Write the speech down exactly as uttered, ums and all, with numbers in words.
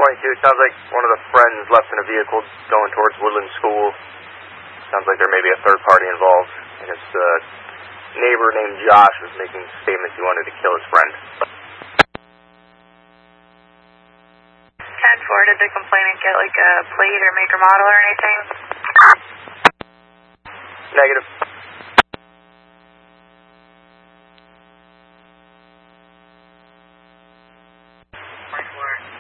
twenty-two, it sounds like one of the friends left in a vehicle going towards Woodland School. Sounds like there may be a third party involved. And it's a neighbor named Josh was making statements he wanted to kill his friend. ten four, did the complainant get like a plate or make or model or anything? Negative. twenty-four.